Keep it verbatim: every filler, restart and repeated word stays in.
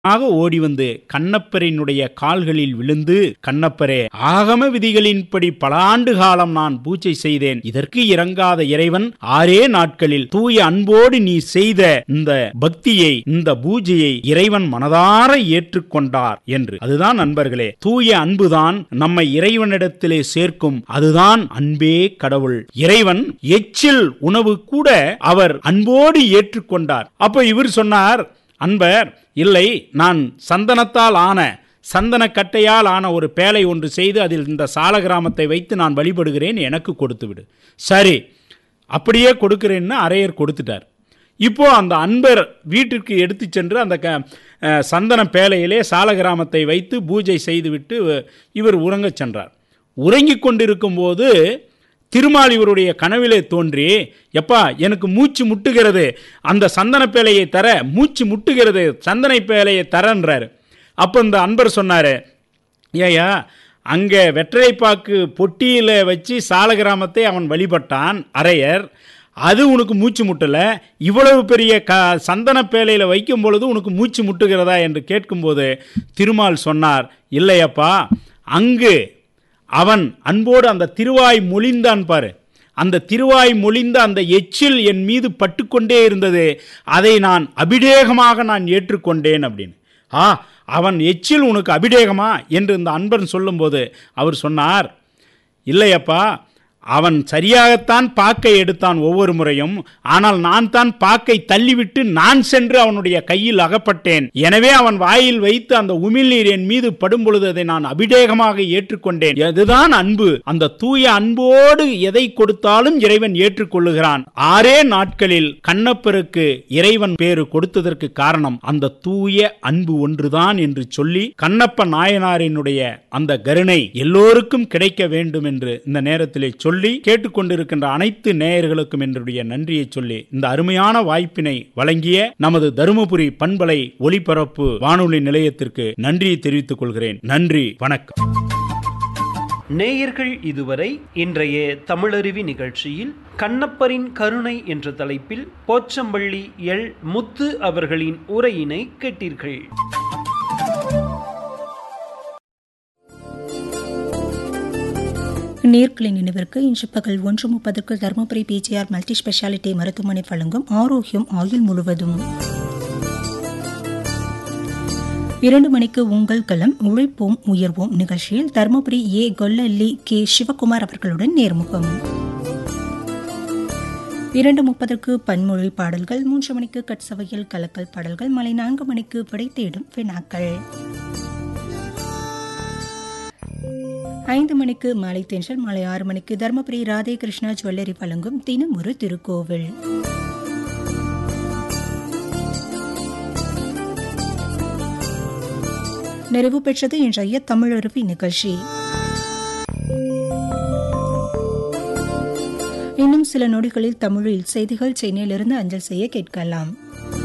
ஆக ஓடி வந்து கண்ணப்பரினுடைய கால்களில் விழுந்து, கண்ணப்பரே, ஆகம விதிகளின்படி பல ஆண்டு காலம் நான் பூஜை செய்தேன். இதற்கு இறங்காத இறைவன் ஆறே நாட்களில் தூய அன்போடு நீ செய்த இந்த பக்தியை, இந்த பூஜையை இறைவன் மனதார ஏற்றுக்கொண்டார் என்று. அதுதான் நண்பர்களே, தூய அன்புதான் நம்மை இறைவனிடத்திலே சேர்க்கும். அதுதான் அன்பே கடவுள். இறைவன் எச்சில் உணவு கூட அவர் அன்போடு ஏற்றுக்கொண்டார். அப்ப இவர் சொன்னார், அன்பர், இல்லை, நான் சந்தனத்தால் ஆன, சந்தன கட்டையால் ஆன ஒரு பேழை ஒன்று செய்து அதில் இந்த சால கிராமத்தை வைத்து நான் வழிபடுகிறேன், எனக்கு கொடுத்து விடு. சரி, அப்படியே கொடுக்கிறேன்னு அரையர் கொடுத்துட்டார். இப்போ அந்த அன்பர் வீட்டிற்கு எடுத்து சென்று அந்த சந்தன பேழையிலே சால கிராமத்தை வைத்து பூஜை செய்துவிட்டு இவர் உறங்கச் சென்றார். உறங்கிக் கொண்டிருக்கும் போது திருமால் இவருடைய கனவிலே தோன்றி, எப்பா, எனக்கு மூச்சு முட்டுகிறது, அந்த சந்தன பேழையை தர, மூச்சு முட்டுகிறது, சந்தன பேழையை தரன்றாரு. அப்போ இந்த அன்பர் சொன்னார், ஏயா, அங்கே வெற்றிலைப்பாக்கு பொட்டியில் வச்சு சால கிராமத்தை அவன் வழிபட்டான் அரையர், அது உனக்கு மூச்சு முட்டலை, இவ்வளவு பெரிய க சந்தன பேழையில் வைக்கும் பொழுது உனக்கு மூச்சு முட்டுகிறதா என்று கேட்கும்போது திருமால் சொன்னார், இல்லையப்பா, அங்கு அவன் அன்போடு அந்த திருவாய் மொழிந்தான் பாரு, அந்த திருவாய் மொழிந்த அந்த எச்சில் என் மீது பட்டுக்கொண்டே இருந்தது, அதை நான் அபிடேகமாக நான் ஏற்றுக்கொண்டேன் அப்படின்னு. ஆ, அவன் எச்சில் உனக்கு அபிடேகமா என்று இந்த அன்பன் சொல்லும்போது அவர் சொன்னார், இல்லையப்பா, அவன் சரியாகத்தான் பாக்கை எடுத்தான் ஒவ்வொரு முறையும், ஆனால் நான் தான் பாக்கை தள்ளிவிட்டு நான் சென்று அவனுடைய கையில் அகப்பட்டேன். எனவே அவன் வாயில் வைத்து அந்த உமிழ்நீர் என் மீது படும் பொழுது அதை நான் அபிடேகமாக ஏற்றுக்கொண்டேன். இதுதான் அன்பு. அந்த தூய அன்போடு எதை கொடுத்தாலும் இறைவன் ஏற்றுக்கொள்ளுகிறான். ஆறே நாட்களில் கண்ணப்பருக்கு இறைவன் பேரு கொடுத்ததற்கு காரணம் அந்த தூய அன்பு ஒன்றுதான் என்று சொல்லி, கண்ணப்ப நாயனாரினுடைய அந்த கருணை எல்லோருக்கும் கிடைக்க வேண்டும் என்று இந்த நேரத்திலே சொல்லி, கேட்டுக்கொண்டிருக்கின்ற அனைத்து நேயர்களுக்கும் என்னுடைய நன்றியை சொல்லி, இந்த அருமையான வாய்ப்பினை வழங்கிய நமது தருமபுரி பண்பலை ஒலிபரப்பு வானொலி நிலையத்திற்கு நன்றியை தெரிவித்துக் கொள்கிறேன். நன்றி, வணக்கம். நேயர்கள் இதுவரை இன்றைய தமிழருவி நிகழ்ச்சியில் கண்ணப்பரின் கருணை என்ற தலைப்பில் போச்சம்பள்ளி எல் முத்து அவர்களின் உரையினை கேட்டீர்கள். நேர்களின் நினைவிற்கு இன்று பகல் ஒன்று முப்பதுக்கு தருமபுரி பிஜிஆர் மல்டி ஸ்பெஷாலிட்டி மருத்துவமனை வழங்கும் ஆரோக்கியம் ஆயுள் முழுவதும். இரண்டு மணிக்கு உங்கள் களம் உழைப்போம் உயர்வோம் நிகழ்ச்சியில் தருமபுரி ஏ கொல்லல்லி கே சிவகுமார் அவர்களுடன் நேர்முகம். இரண்டு முப்பதற்கு பன்மொழி பாடல்கள், மூன்று மணிக்கு கட்சவையில் கலக்கல் பாடல்கள், மாலை நான்கு மணிக்கு விடை தேடும் வினாக்கள், ஐந்து மணிக்கு மாலை தென்றல், மாலை ஆறு மணிக்கு தர்மபுரி ராதே கிருஷ்ணா ஜுவல்லரி வழங்கும் தினம் ஒரு திருக்கோவில். நிறைவு பெற்றது இன்றைய தமிழருவி நிகழ்ச்சி. இன்னும் சில நொடிகளில் தமிழில் செய்திகள் சென்னையிலிருந்து அஞ்சல் செய்ய கேட்கலாம்.